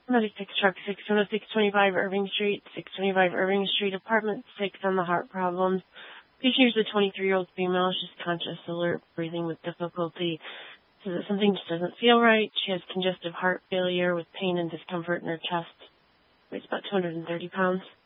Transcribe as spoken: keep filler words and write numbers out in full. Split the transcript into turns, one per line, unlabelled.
ninety-six Truck six one oh six twenty-five Irving Street, six twenty-five Irving Street, apartment six on the heart problems. Patient is a twenty-three-year-old female. She's conscious, alert, breathing with difficulty. Says that something just doesn't feel right. She has congestive heart failure with pain and discomfort in her chest. Weighs about two hundred thirty pounds.